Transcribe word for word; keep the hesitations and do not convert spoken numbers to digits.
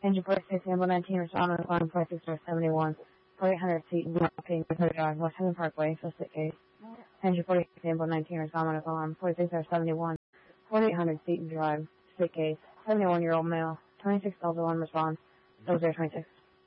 Engine forty-six, Amble nineteen, responding to line forty-six, seventy-one, forty-eight hundred seat, blocking, Dakota Drive, West Haven Parkway, Sussex case. Engine forty-six, Amble nineteen, responding to line forty-six, seventy-one, forty-eight hundred seat drive, state case, seventy-one-year-old male, twenty-six Delta one response, double zero twenty-six.